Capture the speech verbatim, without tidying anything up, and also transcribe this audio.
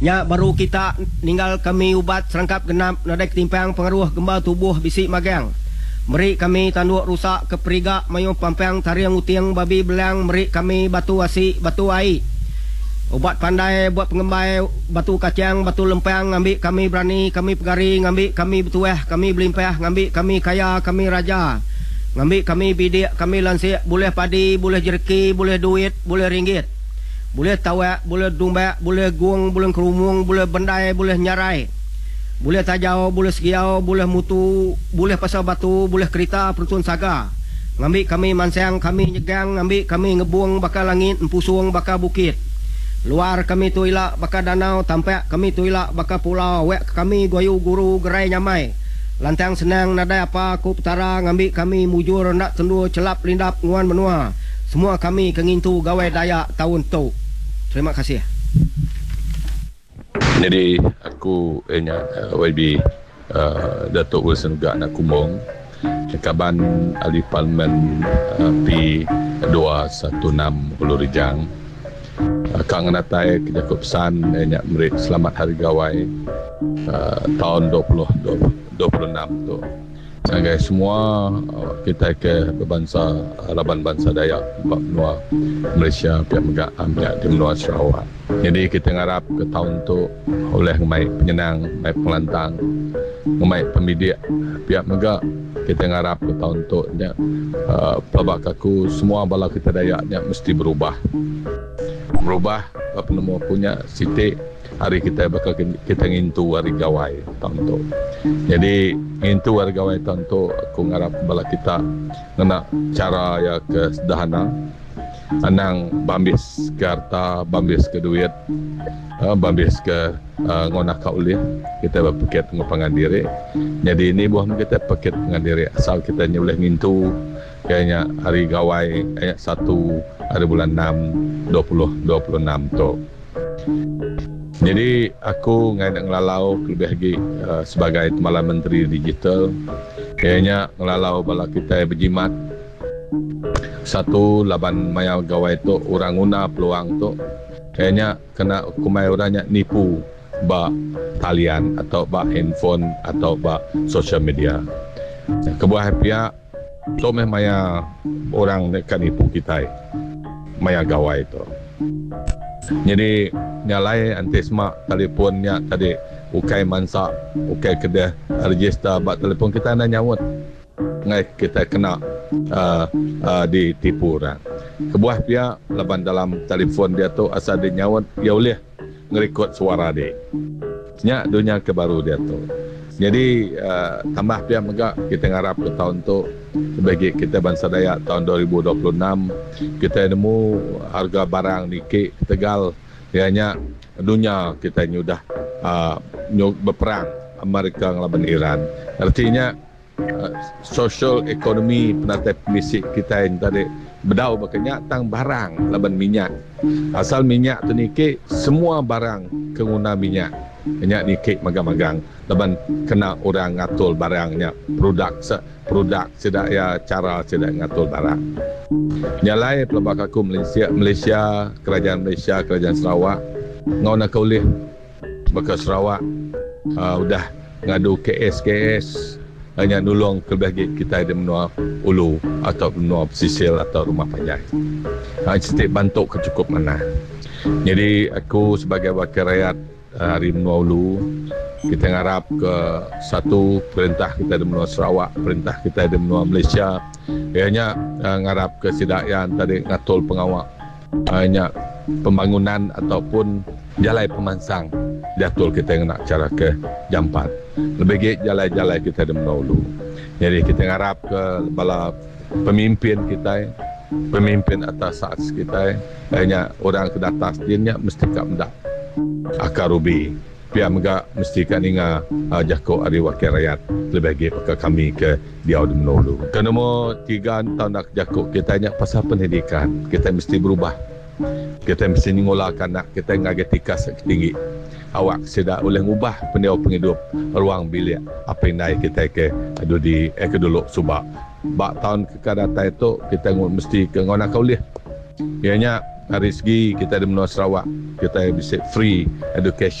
Nya baru kita ninggal kami ubat serangkap genap nadai ketimpang pengaruh gemba tubuh bisik magang. Meri kami tanduk rusak keperiga mayung pampang tariang utiang babi belang meri kami batu asi batu ai. Ubat pandai buat pengembai batu kacang batu lempang ngambil kami berani kami pegari ngambil kami betueh kami belimpah ngambil kami kaya kami raja. Ngambil kami bidik kami lansik boleh padi boleh jerki boleh duit boleh ringgit. Boleh tawak, boleh domba, boleh guang, boleh kerumung, boleh bendai, boleh nyarai. Boleh tajau, boleh segiau, boleh mutu, boleh pasal batu, boleh kereta, perutun saga. Ngambil kami mansang, kami nyegang, ngambil kami ngebuang bakal langit, empusung bakal bukit. Luar kami tuilak bakal danau, tampak kami tuilak bakal pulau, wek kami goyu guru gerai nyamai. Lantang senang nadai apa aku petara, ngambil kami mujur nak tendu celap lindap nguan menua. Semua kami kengintu gawai dayak tahun tu. Terima kasih. Jadi aku enya uh, Y B uh, Datuk Wilson Ugak nak kumong Kaban ahli parlimen uh, P dua satu enam Hulu Rijang. Uh, Kang Natai kejakut pesan enya merit selamat hari gawai uh, tahun dua puluh dua puluh enam tu. Sebagai semua kita ke berbangsa Laban Bangsa Dayak benua Malaysia pihak megak pihak di benua Sarawak. Jadi kita ngarap ke tahun tu oleh ngemai penyenang, ngemai pelantang, ngemai pembidik pihak megak kita ngarap ke tahun tu nya uh, pelabak kaku semua bala kita Dayak nya mesti berubah. Berubah apa nama punya sitik hari kita bakal kita ngintu hari gawai tahun tu. Jadi ngintu hari gawai tahun tu aku ngarap bala kita kena cara ya ke sederhana. Anang bambis ke harta, bambis ke duit, uh, bambis ke uh, ngonak kaulih. Kita berpikir pengepangan diri. Jadi ini buah kita paket pengan diri asal kita boleh ngintu kayaknya hari gawai ayat satu hari bulan enam dua puluh dua puluh enam tu. Jadi aku ngai nak ngelalau lebih lagi uh, sebagai Timbalan Menteri Digital kayaknya ngelalau bala kita berjimat satu laban maya gawai tu orang guna peluang tu kayaknya kena kumai orangnya nipu ba talian atau ba handphone atau ba social media. Kebuah pihak tu meh maya orang nak nipu kita maya gawai tu. Jadi nyalai antisma teleponnya tadi ukai mansa ukai kedah register bak telefon kita nak nyawut ngai kita kena uh, uh, ditipu orang. Kebuah pihak laban dalam telefon dia tu asal dia nyawut dia boleh ngerekod suara dia. Nya dunia kebaru dia tu. Jadi uh, tambah pihak megak kita ngarap ke tahun tu bagi kita bangsa Dayak tahun dua ribu dua puluh enam kita nemu harga barang di K Tegal ianya dunia kita nyudah uh, berperang Amerika ngelaban Iran. Artinya uh, social ekonomi penatai misik kita yang tadi bedau bakanya tang barang laban minyak. Asal minyak tu nike semua barang kenguna minyak. Minyak nike magang-magang laban kena orang ngatur barangnya produk produk sedak ya cara sedak ngatur barang. Nyalai pelabak aku Malaysia Malaysia kerajaan Malaysia kerajaan Sarawak ngau nak kaulih bakal Sarawak uh, udah ngadu K S K S hanya nulung kelebih kita di benua Ulu atau benua pesisir atau rumah panjang. Ha, setiap bantuk kecukup mana. Jadi aku sebagai wakil rakyat hari benua Ulu kita ngarap ke satu perintah kita di benua Sarawak, perintah kita di benua Malaysia ianya uh, ngarap ke sidayan tadi ngatul pengawak hanya pembangunan ataupun jalai pemansang diatul kita yang nak cara ke jampat lebih git jalai-jalai kita di benua Ulu. Jadi kita ngarap ke bala pemimpin kita pemimpin atas saat kita hanya orang ke atas dia mesti kak mendak akar rubi pihak megak mesti kan ingat uh, jakok ari wakil rakyat lebih lagi pakai kami ke Diau di Menulu. Ke nombor tiga tahun nak jakok kita ingat pasal pendidikan kita mesti berubah. Kita mesti ningolakan nak kita ngagai tikas tinggi. Awak sudah boleh ubah pendiau penghidup ruang bilik apa yang naik kita ke adu di eh ke dulu subak. Bak tahun kekadatan itu kita mesti ke ngona kaulih. Ianya dari segi kita di benua Sarawak kita bisa free education